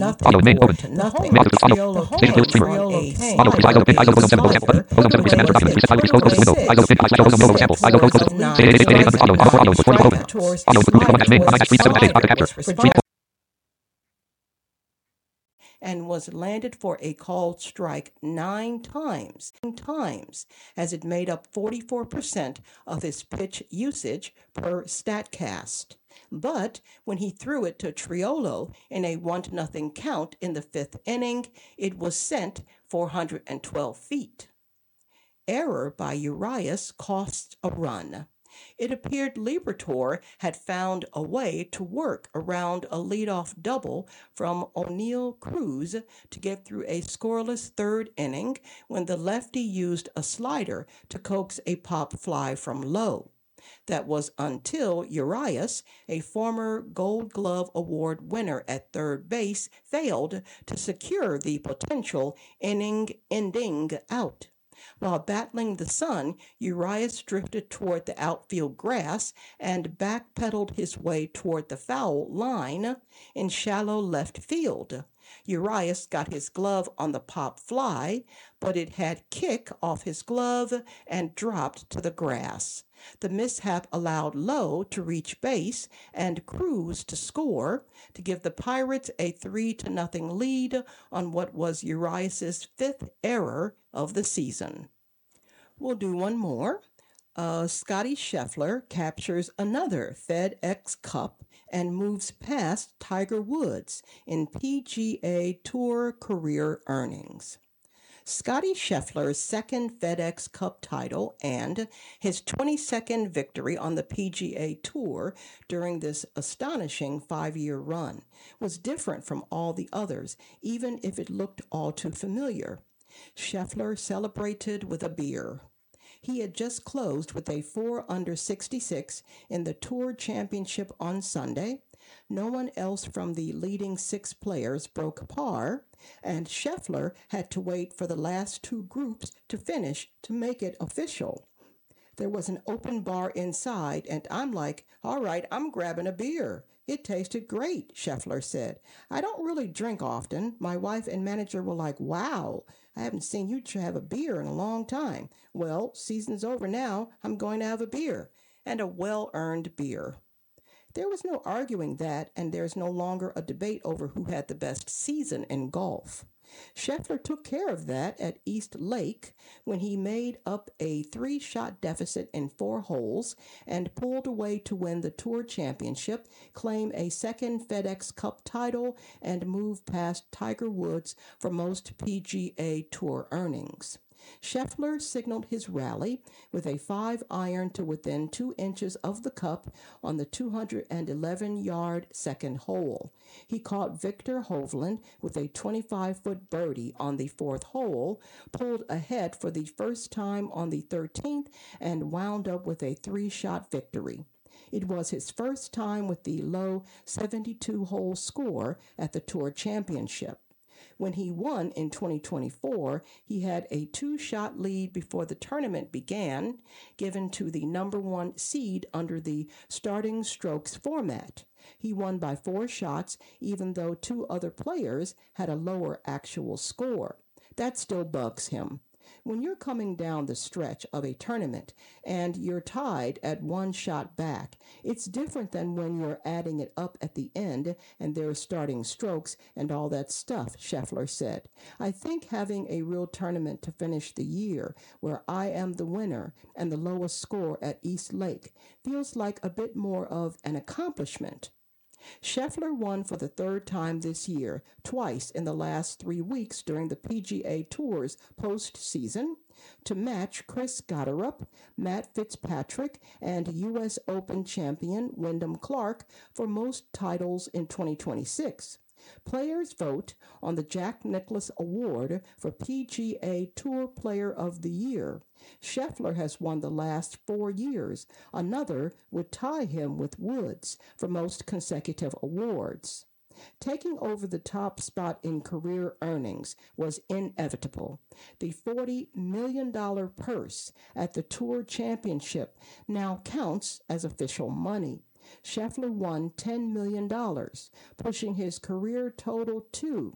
nothing, to nothing. Triolo came on a slider, put away 6 towards 9, strike towards the slider was responsible and was landed for a called strike 9 times, as it made up 44% of his pitch usage per StatCast. But when he threw it to Triolo in a 1-0 count in the 5th inning, it was sent 412 feet. Error by Urias costs a run. It appeared Liberatore had found a way to work around a leadoff double from O'Neill Cruz to get through a scoreless 3rd inning when the lefty used a slider to coax a pop fly from low. That was until Urias, a former Gold Glove Award winner at third base, failed to secure the potential inning-ending out. While battling the sun, Urias drifted toward the outfield grass and backpedaled his way toward the foul line in shallow left field. Urias got his glove on the pop fly, but it had kick off his glove and dropped to the grass. The mishap allowed Lowe to reach base and Cruz to score to give the Pirates a 3-0 lead on what was Urias's 5th error of the season. We'll do one more. Scotty Scheffler captures another FedEx Cup and moves past Tiger Woods in PGA Tour career earnings. Scotty Scheffler's second FedEx Cup title and his 22nd victory on the PGA Tour during this astonishing 5-year run was different from all the others, even if it looked all too familiar. Scheffler celebrated with a beer. He had just closed with a 4 under 66 in the Tour Championship on Sunday. No one else from the leading 6 players broke par, and Scheffler had to wait for the last 2 groups to finish to make it official. There was an open bar inside, and I'm like, all right, I'm grabbing a beer. It tasted great, Scheffler said. I don't really drink often. My wife and manager were like, wow, I haven't seen you have a beer in a long time. Well, season's over now. I'm going to have a beer, and a well-earned beer. There was no arguing that, and there's no longer a debate over who had the best season in golf. Scheffler took care of that at East Lake when he made up a 3-shot deficit in 4 holes and pulled away to win the Tour Championship, claim a second FedEx Cup title, and move past Tiger Woods for most PGA Tour earnings. Scheffler signaled his rally with a 5-iron to within 2 inches of the cup on the 211-yard second hole. He caught Victor Hovland with a 25-foot birdie on the 4th hole, pulled ahead for the first time on the 13th, and wound up with a 3-shot victory. It was his first time with the low 72-hole score at the Tour Championship. When he won in 2024, he had a 2-shot lead before the tournament began, given to the number 1 seed under the starting strokes format. He won by 4 shots, even though 2 other players had a lower actual score. That still bugs him. When you're coming down the stretch of a tournament and you're tied at 1 shot back, it's different than when you're adding it up at the end and there's starting strokes and all that stuff, Scheffler said. I think having a real tournament to finish the year where I am the winner and the lowest score at East Lake feels like a bit more of an accomplishment. Scheffler won for the 3rd time this year, twice in the last 3 weeks during the PGA Tour's postseason, to match Chris Gotterup, Matt Fitzpatrick, and U.S. Open champion Wyndham Clark for most titles in 2026. Players vote on the Jack Nicklaus Award for PGA Tour Player of the Year. Scheffler has won the last 4 years. Another would tie him with Woods for most consecutive awards. Taking over the top spot in career earnings was inevitable. The $40 million purse at the Tour Championship now counts as official money. Scheffler won $10 million, pushing his career total to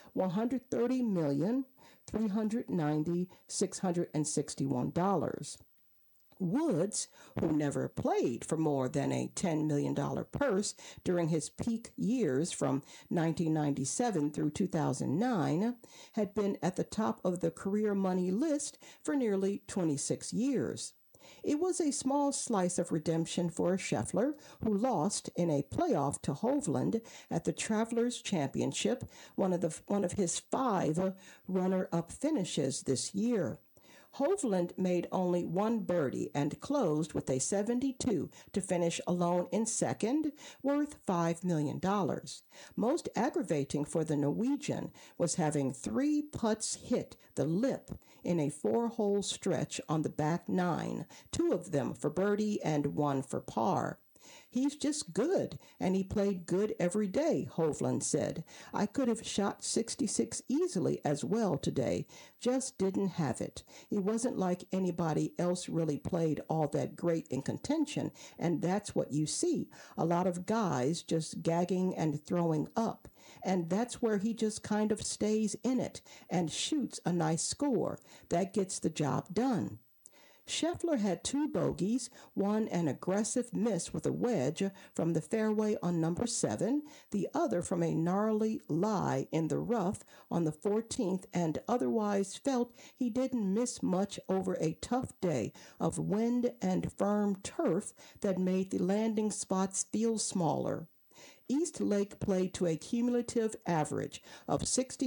$130,390,661. Woods, who never played for more than a $10 million purse during his peak years from 1997 through 2009, had been at the top of the career money list for nearly 26 years. It was a small slice of redemption for Scheffler, who lost in a playoff to Hovland at the Travelers Championship, one of his 5 runner-up finishes this year. Hovland made only one birdie and closed with a 72 to finish alone in second, worth $5 million. Most aggravating for the Norwegian was having 3 putts hit the lip in a 4-hole stretch on the back 9, 2 of them for birdie and 1 for par. He's just good, and he played good every day, Hovland said. I could have shot 66 easily as well today, just didn't have it. It wasn't like anybody else really played all that great in contention, and that's what you see. A lot of guys just gagging and throwing up. And that's where he just kind of stays in it and shoots a nice score. That gets the job done. Scheffler had 2 bogeys, one an aggressive miss with a wedge from the fairway on number 7, the other from a gnarly lie in the rough on the 14th, and otherwise felt he didn't miss much over a tough day of wind and firm turf that made the landing spots feel smaller. East Lake played to a cumulative average of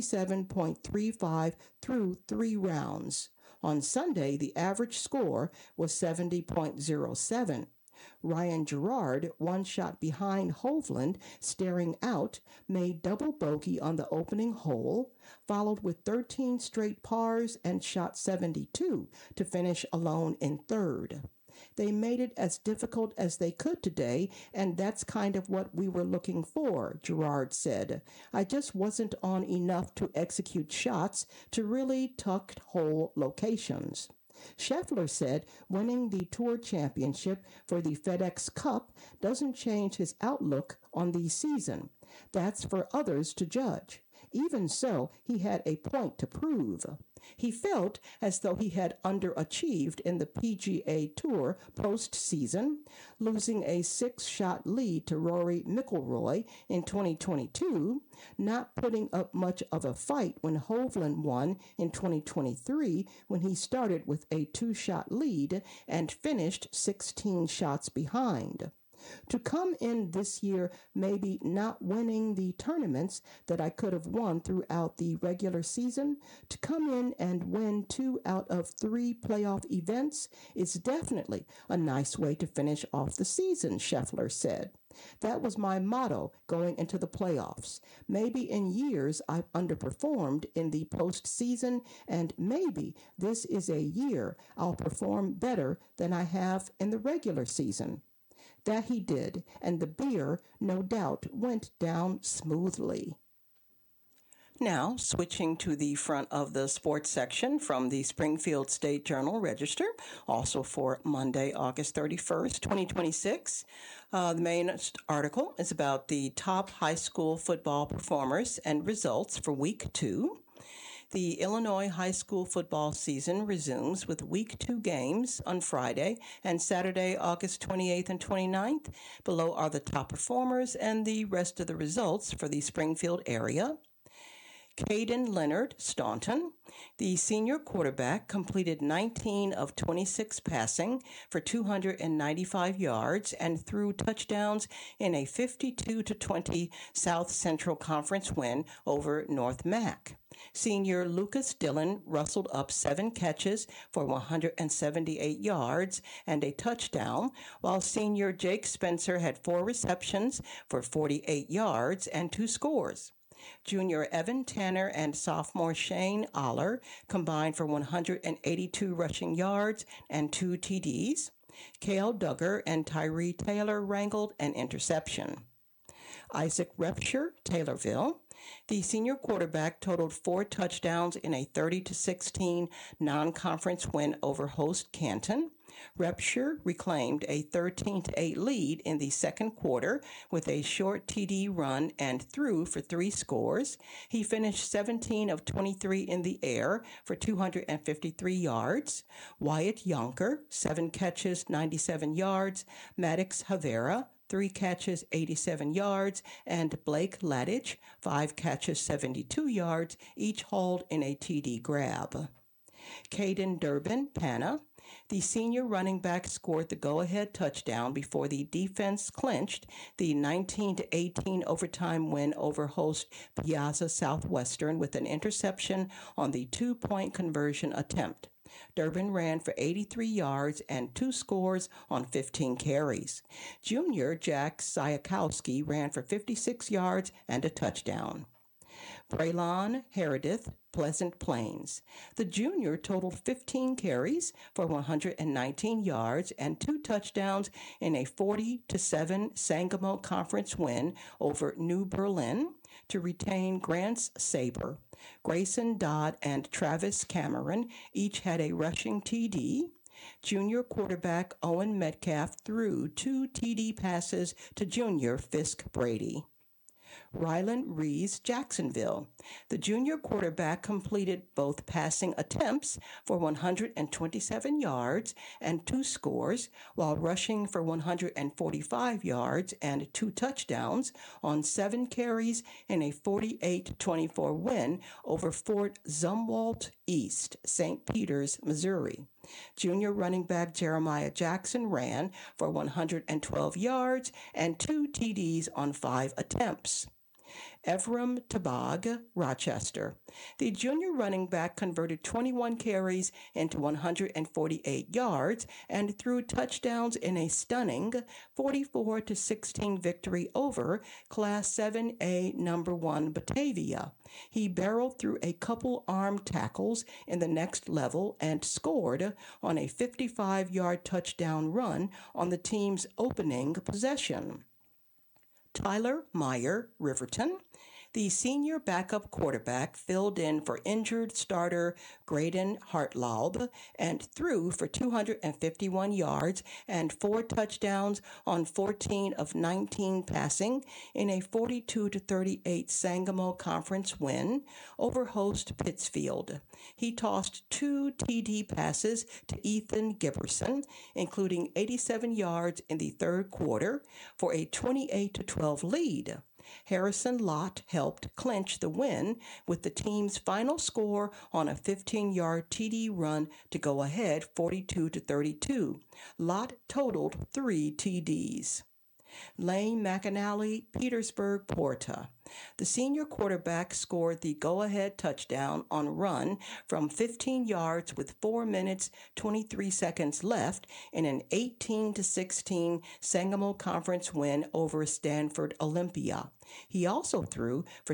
67.35 through 3 rounds. On Sunday, the average score was 70.07. Ryan Gerard, 1 shot behind Hovland, staring out, made double bogey on the opening hole, followed with 13 straight pars and shot 72 to finish alone in third. They made it as difficult as they could today, and that's kind of what we were looking for, Gerard said. I just wasn't on enough to execute shots to really tucked hole locations. Scheffler said winning the Tour Championship for the FedEx Cup doesn't change his outlook on the season. That's for others to judge. Even so, he had a point to prove. He felt as though he had underachieved in the PGA Tour postseason, losing a 6-shot lead to Rory McIlroy in 2022, not putting up much of a fight when Hovland won in 2023 when he started with a 2-shot lead and finished 16 shots behind. To come in this year maybe not winning the tournaments that I could have won throughout the regular season, to come in and win 2 out of 3 playoff events is definitely a nice way to finish off the season, Scheffler said. That was my motto going into the playoffs. Maybe in years I've underperformed in the postseason, and maybe this is a year I'll perform better than I have in the regular season. That he did, and the beer, no doubt, went down smoothly. Now, switching to the front of the sports section from the Springfield State Journal-Register, also for Monday, August 31st, 2026. The main article is about the top high school football performers and results for Week 2. The Illinois high school football season resumes with Week 2 games on Friday and Saturday, August 28th and 29th. Below are the top performers and the rest of the results for the Springfield area. Caden Leonard, Staunton, the senior quarterback, completed 19 of 26 passing for 295 yards and threw touchdowns in a 52-20 South Central Conference win over North Mac. Senior Lucas Dillon rustled up 7 catches for 178 yards and a touchdown, while senior Jake Spencer had 4 receptions for 48 yards and 2 scores. Junior Evan Tanner and sophomore Shane Aller combined for 182 rushing yards and 2 TDs. Cale Duggar and Tyree Taylor wrangled an interception. Isaac Repsher, Taylorville. The senior quarterback totaled 4 touchdowns in a 30-16 non-conference win over host Canton. Repsher reclaimed a 13-8 lead in the second quarter with a short TD run and threw for 3 scores. He finished 17 of 23 in the air for 253 yards. Wyatt Yonker, 7 catches, 97 yards. Maddox Havera, 3 catches, 87 yards, and Blake Ladich, 5 catches, 72 yards, each hauled in a TD grab. Caden Durbin Pana, the senior running back, scored the go-ahead touchdown before the defense clinched the 19-18 overtime win over host Piazza Southwestern with an interception on the 2-point conversion attempt. Durbin ran for 83 yards and 2 scores on 15 carries. Junior Jack Siakowski ran for 56 yards and a touchdown. Braylon Heredith, Pleasant Plains. The junior totaled 15 carries for 119 yards and 2 touchdowns in a 40-7 Sangamo Conference win over New Berlin to retain Grants Saber. Grayson Dodd and Travis Cameron each had a rushing TD. Junior quarterback Owen Metcalf threw 2 TD passes to junior Fisk Brady. Ryland Rees, Jacksonville. The junior quarterback completed both passing attempts for 127 yards and 2 scores, while rushing for 145 yards and 2 touchdowns on 7 carries in a 48-24 win over Fort Zumwalt East, St. Peters, Missouri. Junior running back Jeremiah Jackson ran for 112 yards and 2 TDs on 5 attempts. Ephraim Tabag, Rochester. The junior running back converted 21 carries into 148 yards and threw touchdowns in a stunning 44-16 victory over Class 7A number 1 Batavia. He barreled through a couple arm tackles in the next level and scored on a 55-yard touchdown run on the team's opening possession. Tyler Meyer, Riverton. The senior backup quarterback filled in for injured starter Graydon Hartlaub and threw for 251 yards and 4 touchdowns on 14 of 19 passing in a 42-38 Sangamo Conference win over host Pittsfield. He tossed 2 TD passes to Ethan Giberson, including 87 yards in the third quarter for a 28-12 lead. Harrison Lott helped clinch the win with the team's final score on a 15-yard TD run to go ahead 42-32. Lott totaled 3 TDs. Lane McAnally, Petersburg Porta. The senior quarterback scored the go-ahead touchdown on a run from 15 yards with 4 minutes 23 seconds left in an 18-16 Sangamo Conference win over Stanford Olympia. He also threw for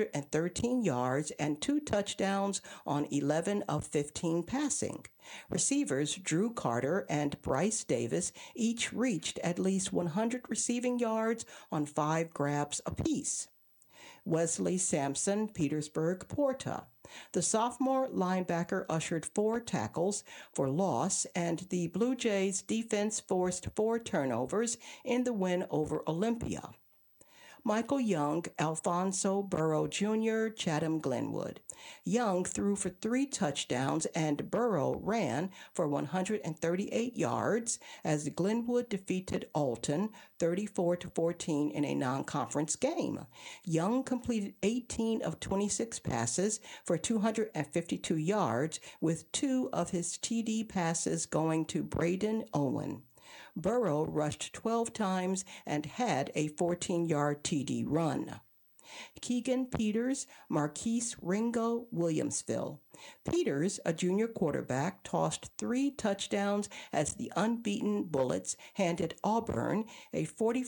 213 yards and 2 touchdowns on 11 of 15 passing. Receivers Drew Carter and Bryce Davis each reached at least 100 receiving yards on 5 grabs apiece. Wesley Sampson, Petersburg Porta. The sophomore linebacker ushered 4 tackles for loss, and the Blue Jays defense forced 4 turnovers in the win over Olympia. Michael Young, Alfonso Burrow Jr., Chatham Glenwood. Young threw for 3 touchdowns and Burrow ran for 138 yards as Glenwood defeated Alton 34-14 in a non-conference game. Young completed 18 of 26 passes for 252 yards, with 2 of his TD passes going to Braden Owen. Burrow rushed 12 times and had a 14-yard TD run. Keegan Peters, Marquise Ringo, Williamsville. Peters, a junior quarterback, tossed 3 touchdowns as the unbeaten Bullets handed Auburn a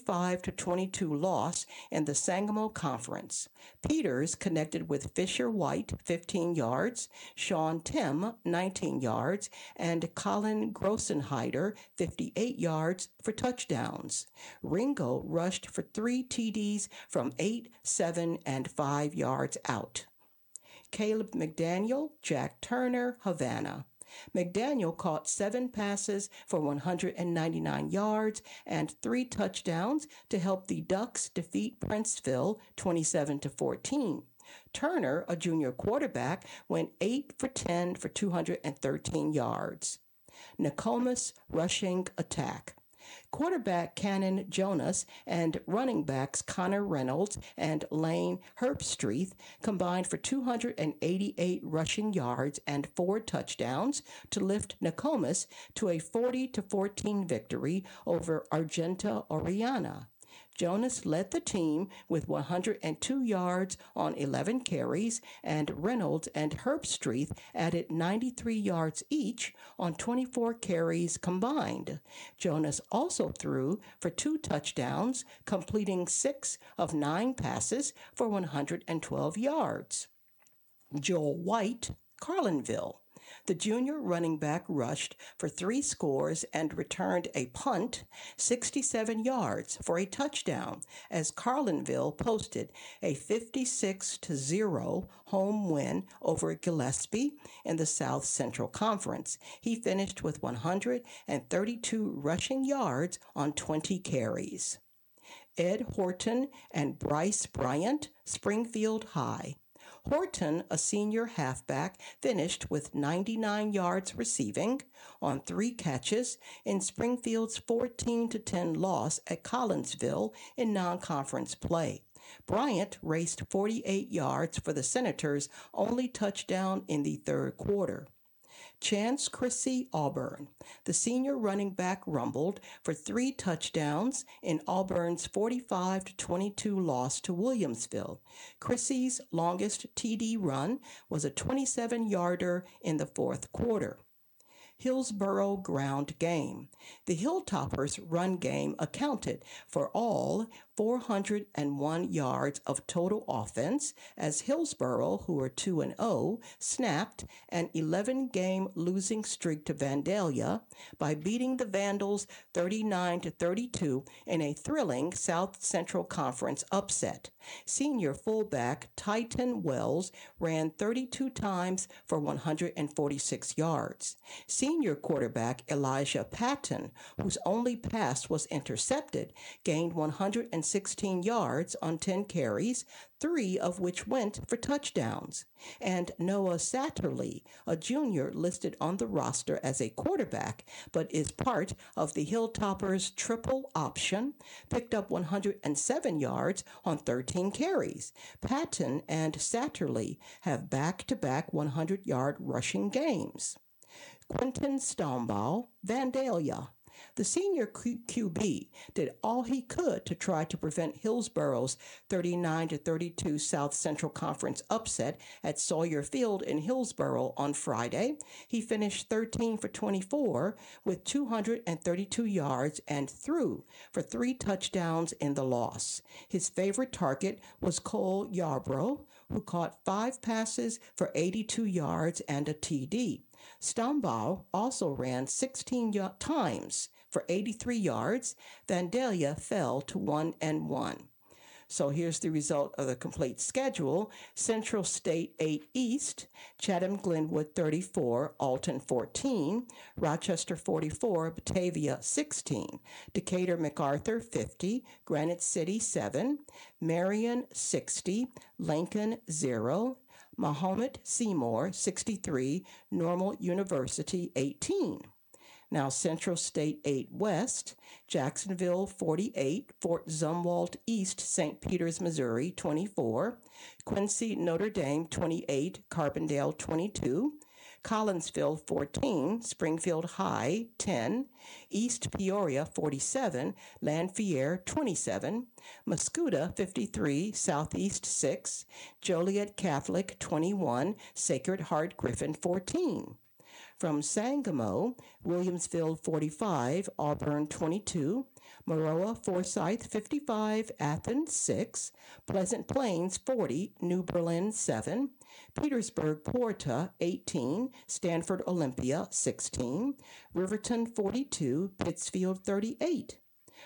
45-22 loss in the Sangamo Conference. Peters connected with Fisher White, 15 yards, Sean Tim, 19 yards, and Colin Grossenheider, 58 yards for touchdowns. Ringo rushed for 3 TDs from 8, 7, and 5 yards out. Caleb McDaniel, Jack Turner, Havana. McDaniel caught 7 passes for 199 yards and 3 touchdowns to help the Ducks defeat Princeville 27-14. Turner, a junior quarterback, went 8 for 10 for 213 yards. Nokomis rushing attack. Quarterback Cannon Jonas and running backs Connor Reynolds and Lane Herbstreit combined for 288 rushing yards and 4 touchdowns to lift Nokomis to a 40-14 victory over Argenta Oriana. Jonas led the team with 102 yards on 11 carries, and Reynolds and Herbstreit added 93 yards each on 24 carries combined. Jonas also threw for 2 touchdowns, completing 6 of 9 passes for 112 yards. Joel White, Carlinville. The junior running back rushed for 3 scores and returned a punt 67 yards for a touchdown as Carlinville posted a 56-0 home win over Gillespie in the South Central Conference. He finished with 132 rushing yards on 20 carries. Ed Horton and Bryce Bryant, Springfield High. Horton, a senior halfback, finished with 99 yards receiving on 3 catches in Springfield's 14-10 loss at Collinsville in non-conference play. Bryant raced 48 yards for the Senators' only touchdown in the third quarter. Chance Chrissy, Auburn. The senior running back rumbled for 3 touchdowns in Auburn's 45-22 loss to Williamsville. Chrissy's longest TD run was a 27-yarder in the fourth quarter. Hillsboro ground game. The Hilltoppers' run game accounted for all 401 yards of total offense as Hillsboro, who are 2-0, snapped an 11-game losing streak to Vandalia by beating the Vandals 39-32 in a thrilling South Central Conference upset. Senior fullback Titan Wells ran 32 times for 146 yards. Senior quarterback Elijah Patton, whose only pass was intercepted, gained 116 yards on 10 carries, 3 of which went for touchdowns. And Noah Satterley, a junior listed on the roster as a quarterback, but is part of the Hilltoppers' triple option, picked up 107 yards on 13 carries. Patton and Satterley have back-to-back 100-yard rushing games. Quentin Stombaugh, Vandalia. The senior QB did all he could to try to prevent Hillsboro's 39-32 South Central Conference upset at Sawyer Field in Hillsboro on Friday. He finished 13 for 24 with 232 yards and threw for 3 touchdowns in the loss. His favorite target was Cole Yarbrough, who caught 5 passes for 82 yards and a TD. Stombaugh also ran 16 times for 83 yards. Vandalia fell to 1-1. So here's the result of the complete schedule. Central State 8 East, Chatham-Glenwood 34, Alton 14, Rochester 44, Batavia 16, Decatur-MacArthur 50, Granite City 7, Marion 60, Lincoln 0, Mahomet Seymour 63, Normal University 18. Now Central State 8 West, Jacksonville 48, Fort Zumwalt East, St. Peters, Missouri 24, Quincy Notre Dame 28, Carbondale 22, Collinsville 14, Springfield High 10, East Peoria 47, Lanphier 27, Mascoutah 53, Southeast 6, Joliet Catholic 21, Sacred Heart Griffin 14. From Sangamo, Williamsville 45, Auburn 22, Maroa Forsyth 55, Athens 6, Pleasant Plains 40, New Berlin 7, Petersburg Porta 18, Stanford Olympia 16, Riverton 42, Pittsfield 38.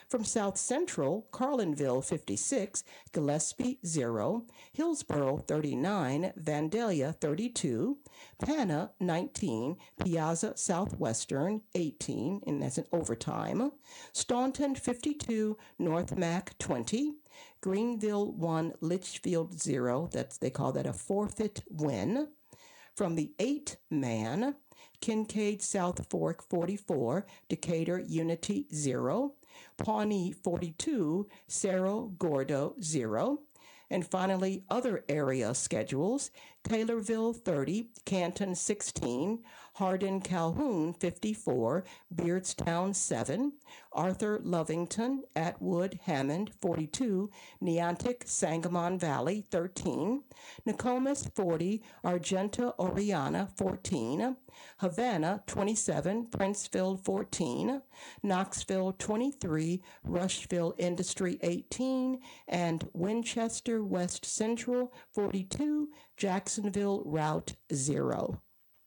From South Central, Carlinville 56, Gillespie 0, Hillsborough 39, Vandalia 32, Pana 19, Piazza Southwestern 18, and that's an overtime, Staunton 52, North Mac 20, Greenville 1, Litchfield 0, they call that a forfeit win. From the 8-man, Kincaid South Fork 44, Decatur Unity 0, Pawnee 42, Cerro Gordo 0. And finally, other area schedules, Taylorville 30, Canton 16, Hardin Calhoun 54, Beardstown 7, Arthur Lovington, Atwood Hammond 42, Neontic Sangamon Valley 13, Nokomis 40, Argenta Oriana 14, Havana 27, Princeville 14, Knoxville 23, Rushville Industry 18, and Winchester West Central 42, Jacksonville Route 0.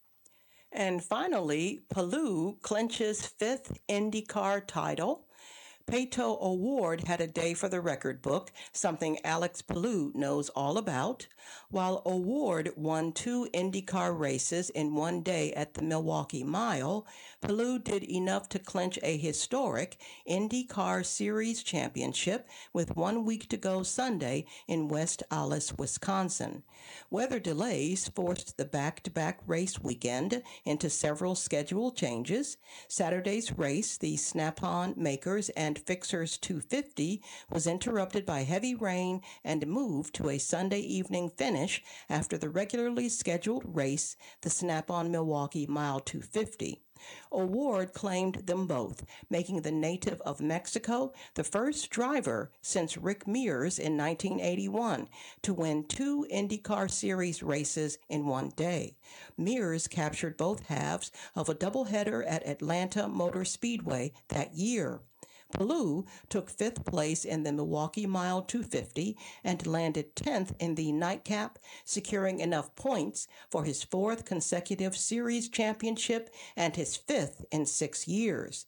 And finally, Palou clinches 5th IndyCar title. Pato O'Ward had a day for the record book, something Alex Palou knows all about. While O'Ward won 2 IndyCar races in one day at the Milwaukee Mile, Palou did enough to clinch a historic IndyCar Series championship with 1 week to go Sunday in West Allis, Wisconsin. Weather delays forced the back-to-back race weekend into several schedule changes. Saturday's race, the Snap-on Makers and Fixers 250, was interrupted by heavy rain and moved to a Sunday evening finish after the regularly scheduled race, the Snap-on Milwaukee Mile 250. O'Ward claimed them both, making the native of Mexico the first driver since Rick Mears in 1981 to win 2 IndyCar Series races in one day. Mears captured both halves of a doubleheader at Atlanta Motor Speedway that year. Palou took 5th place in the Milwaukee Mile 250 and landed 10th in the nightcap, securing enough points for his 4th consecutive series championship and his 5th in 6 years.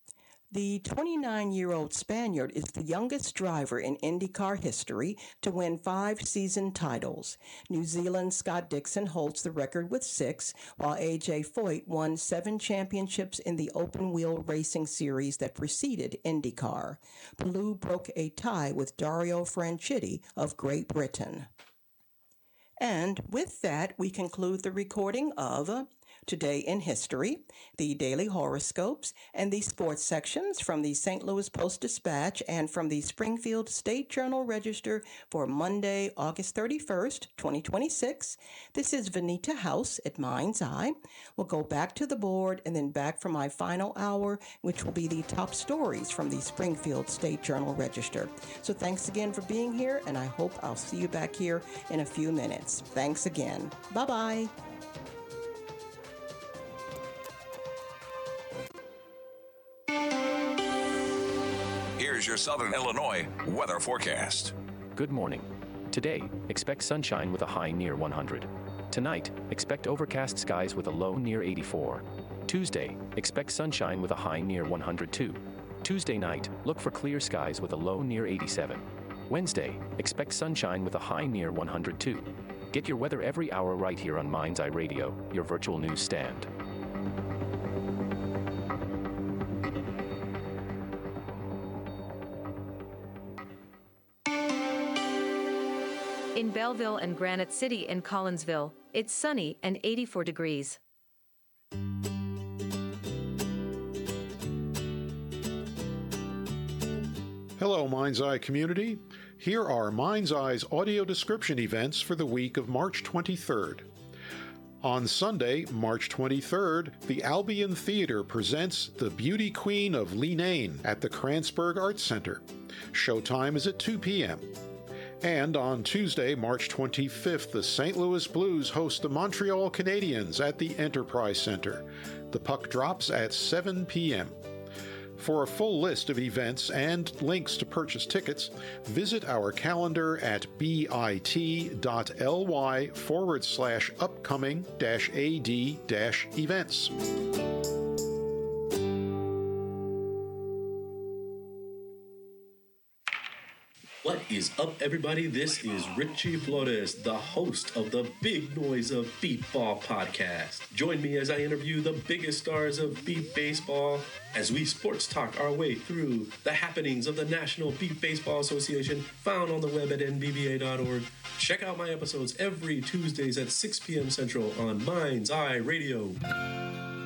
The 29-year-old Spaniard is the youngest driver in IndyCar history to win 5 season titles. New Zealand's Scott Dixon holds the record with 6, while A.J. Foyt won 7 championships in the open-wheel racing series that preceded IndyCar. Palou broke a tie with Dario Franchitti of Great Britain. And with that, we conclude the recording of Today in History, the daily horoscopes, and the sports sections from the St. Louis Post-Dispatch and from the Springfield State Journal Register for Monday, August 31st, 2026. This is Vanita House at Mind's Eye. We'll go back to the board and then back for my final hour, which will be the top stories from the Springfield State Journal Register. So thanks again for being here, and I hope I'll see you back here in a few minutes. Thanks again. Bye-bye. Here's your Southern Illinois weather forecast. Good morning. Today, expect sunshine with a high near 100. Tonight, expect overcast skies with a low near 84. Tuesday, expect sunshine with a high near 102. Tuesday night, look for clear skies with a low near 87. Wednesday, expect sunshine with a high near 102. Get your weather every hour right here on Mind's Eye Radio, your virtual news stand. In Belleville and Granite City in Collinsville, it's sunny and 84 degrees. Hello, Mind's Eye community. Here are Mind's Eye's audio description events for the week of March 23rd. On Sunday, March 23rd, the Albion Theater presents The Beauty Queen of Leenane at the Kranzberg Arts Center. Showtime is at 2 p.m. And on Tuesday, March 25th, the St. Louis Blues host the Montreal Canadiens at the Enterprise Center. The puck drops at 7 p.m. For a full list of events and links to purchase tickets, visit our calendar at bit.ly/upcoming-ad-events. up, everybody? This is Richie Flores, the host of the Big Noise of Beep Ball podcast. Join me as I interview the biggest stars of beep baseball as we sports talk our way through the happenings of the National Beep Baseball Association, found on the web at nbba.org. Check out my episodes every Tuesdays at 6 p.m. Central on Mind's Eye Radio.